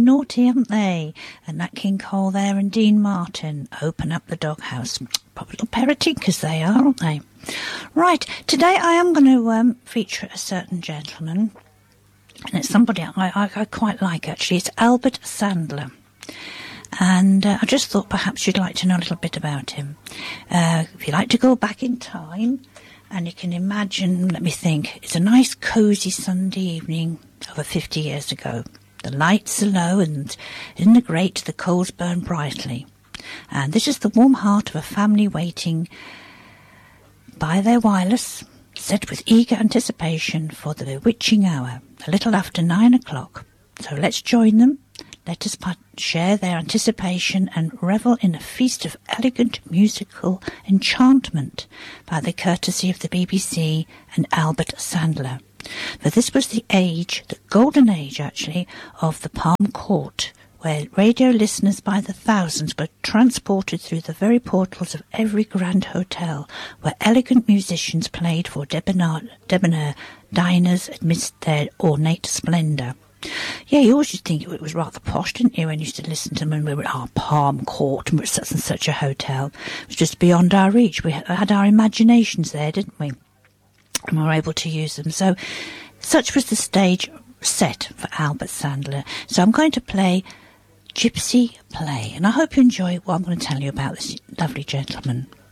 naughty, haven't they? And Nat King Cole there and Dean Martin. Open up the doghouse. Proper little pair of tinkers they are, aren't they? Right, today I am going to feature a certain gentleman. And it's somebody I quite like, actually. It's Albert Sandler. And I just thought perhaps you'd like to know a little bit about him. If you like to go back in time, and you can imagine, let me think, it's a nice cosy Sunday evening over 50 years ago. The lights are low, and in the grate the coals burn brightly. And this is the warm heart of a family waiting by their wireless, set with eager anticipation for the bewitching hour, a little after 9 o'clock. So let's join them. Let us share their anticipation and revel in a feast of elegant musical enchantment by the courtesy of the BBC and Albert Sandler. For this was the golden age actually, of the Palm Court, where radio listeners by the thousands were transported through the very portals of every grand hotel, where elegant musicians played for debonair diners amidst their ornate splendour. Yeah, you always used to think it was rather posh, didn't you, when you used to listen to them when we were at our Palm Court and we were at such and such a hotel. It was just beyond our reach. We had our imaginations there, didn't we? And we were able to use them. So, such was the stage set for Albert Sandler. So I'm going to play Gypsy Play, and I hope you enjoy what I'm going to tell you about this lovely gentleman.